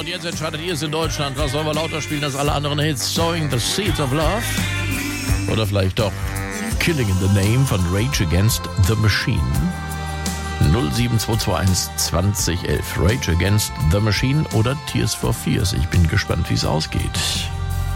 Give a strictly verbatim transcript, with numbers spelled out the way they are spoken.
Und jetzt entscheidet ihr es in Deutschland. Was sollen wir lauter spielen als alle anderen Hits? Sowing the Seeds of Love? Oder vielleicht doch Killing in the Name von Rage Against the Machine? null sieben zwei zwei eins zwanzig elf. Rage Against the Machine oder Tears for Fears? Ich bin gespannt, wie es ausgeht.